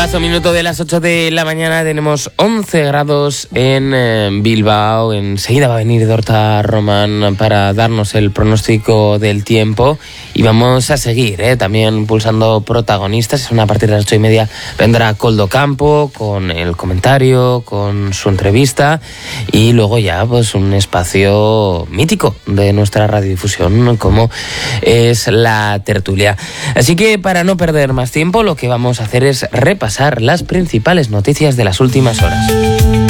Paso minuto de las 8 de la mañana, tenemos 11 grados en Bilbao. Enseguida va a venir Dorta Román para darnos el pronóstico del tiempo y vamos a seguir también pulsando protagonistas. A partir de las 8:30 vendrá Koldo Campo con el comentario, con su entrevista y luego ya pues un espacio mítico de nuestra radiodifusión como es la tertulia. Así que para no perder más tiempo, lo que vamos a hacer es repasar las principales noticias de las últimas horas.